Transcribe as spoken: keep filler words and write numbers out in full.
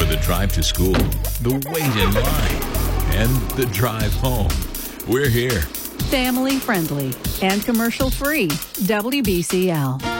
the drive to school, the wait in line, and the drive home. We're here. Family friendly and commercial free. W B C L.